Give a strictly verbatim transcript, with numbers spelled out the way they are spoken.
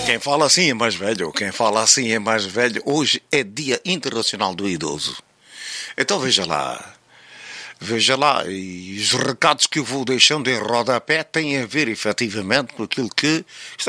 Quem fala assim é mais velho, quem fala assim é mais velho. Hoje é Dia Internacional do Idoso. Então veja lá, veja lá, e os recados que eu vou deixando em rodapé têm a ver efetivamente com aquilo que